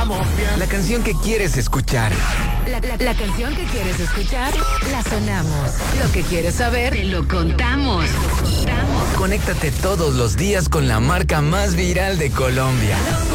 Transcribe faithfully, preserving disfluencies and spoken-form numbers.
La canción que quieres escuchar. La, la, la canción que quieres escuchar, la sonamos. Lo que quieres saber, te lo contamos. Lo contamos. Conéctate todos los días con la marca más viral de Colombia.